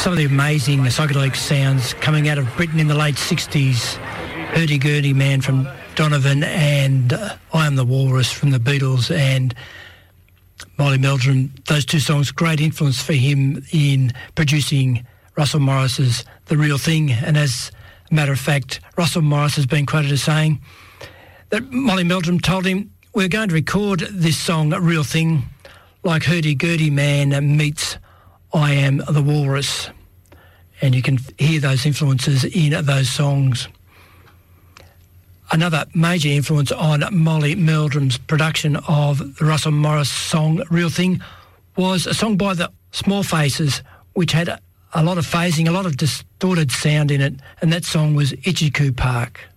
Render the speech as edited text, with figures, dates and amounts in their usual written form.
some of the amazing psychedelic sounds coming out of Britain in the late 60s. Hurdy-Gurdy Man from Donovan and I Am the Walrus from the Beatles and Molly Meldrum. Those two songs, great influence for him in producing Russell Morris's The Real Thing. And as a matter of fact, Russell Morris has been quoted as saying that Molly Meldrum told him, "We're going to record this song, Real Thing, like Hurdy-Gurdy Man meets I Am the Walrus." And you can hear those influences in those songs. Another major influence on Molly Meldrum's production of the Russell Morris song Real Thing was a song by the Small Faces, which had a lot of phasing, a lot of distorted sound in it, and that song was Itchy Coo Park.